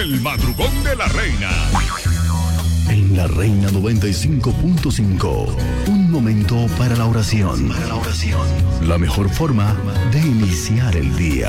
El madrugón de la reina. En la Reina 95.5, un momento para la oración. La mejor forma de iniciar el día.